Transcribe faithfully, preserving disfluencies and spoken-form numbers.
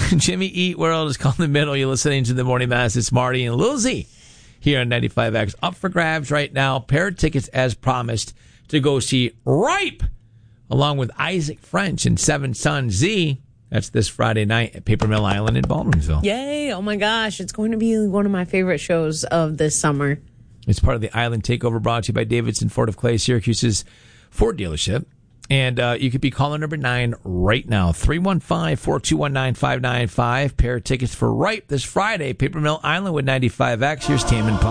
Jimmy Eat World is called The Middle. You're listening to The Morning Mass. It's Marty and Lil Z here on ninety-five X. Up for grabs right now. Pair of tickets as promised to go see Ripe along with Isaac French and Seven Sons Z. That's this Friday night at Paper Mill Island in Baldwinsville. Yay. Oh, my gosh. It's going to be one of my favorite shows of this summer. It's part of the Island Takeover brought to you by Davidson Ford of Clay, Syracuse's Ford dealership. And uh, you could be calling number nine right now. three one five, four two one, nine five nine five. Pair of tickets for Ripe this Friday. Paper Mill Island with ninety-five X. Here's Tam and Pop.